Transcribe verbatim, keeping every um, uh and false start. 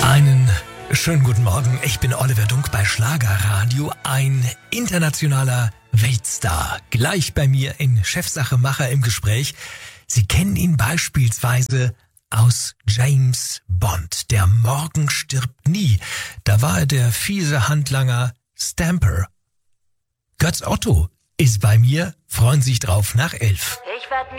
Einen schönen guten Morgen, ich bin Oliver Dunk bei Schlagerradio, ein internationaler Weltstar. Gleich bei mir in Chefsache Macher im Gespräch. Sie kennen ihn beispielsweise aus James Bond. Der Morgen stirbt nie. Da war er der fiese Handlanger Stamper. Götz Otto ist bei mir. Freuen Sie sich drauf nach elf. Ich werd nie